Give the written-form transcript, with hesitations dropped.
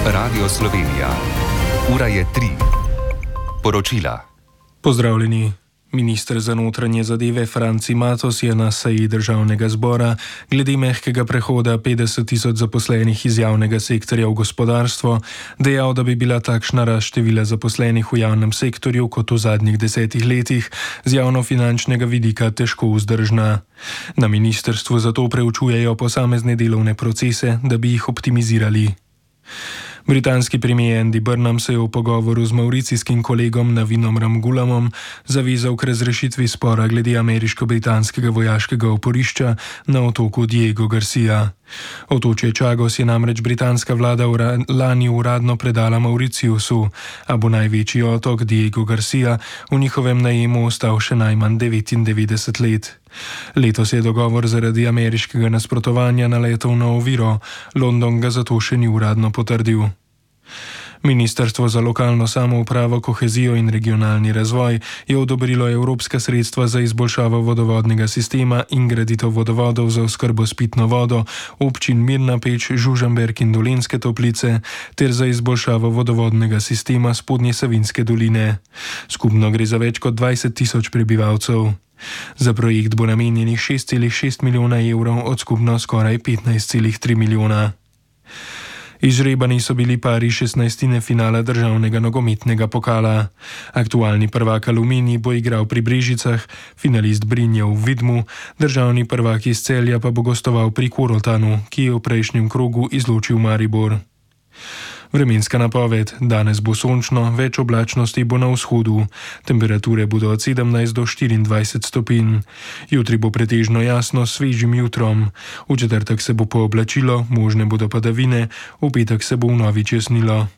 Radio Slovenija. Ura je 3. Poročila. Pozdravljeni. Minister za notranje zadeve Franci Matos je na seji državnega zbora glede mehkega prehoda 50 tisoč zaposlenih iz javnega sektorja v gospodarstvo dejal, da bi bila takšna rast števila zaposlenih v javnem sektorju kot v zadnjih 10 letih z javnofinančnega vidika težko vzdržna. Na ministrstvu zato preučujejo posamezne delovne procese, da bi jih optimizirali. Britanski premier Andy Burnham se je v pogovoru z mauricijskim kolegom Navinom Ramgulamom zavezal k razrešitvi spora glede ameriško-britanskega vojaškega oporišča na otoku Diego Garcia. Otočje Chagos je namreč britanska vlada lani uradno predala Mauriciusu, a bo največji otok Diego Garcia v njihovem najemu ostal še najmanj 99 let. Letos je dogovor zaradi ameriškega nasprotovanja naletel na oviro, London ga zato še ni uradno potrdil. Ministrstvo za lokalno samoupravo, kohezijo in regionalni razvoj je odobrilo evropska sredstva za izboljšavo vodovodnega sistema in graditev vodovodov za oskrbo s pitno vodo občin Mirna Peč, Žužemberk in Dolenjske Toplice ter za izboljšavo vodovodnega sistema Spodnje Savinjske doline. Skupno gre za več kot 20 tisoč prebivalcev. Za projekt bo namenjenih 6,6 milijona evrov od skupno skoraj 15,3 milijona. Izžrebani so bili pari 16. finala državnega nogometnega pokala. Aktualni prvak Aluminij bo igral pri Brežicah, finalist Brinja v Vidmu, državni prvak iz Celja pa bo gostoval pri Korotanu, ki je v prejšnjem krogu izločil Maribor. Vremenska napoved. Danes bo sončno, več oblačnosti bo na vzhodu. Temperature bodo od 17 do 24 stopinj. Jutri bo pretežno jasno s svežim jutrom. V četrtek se bo pooblačilo, možne bodo padavine, v petek se bo vnovič jasnilo.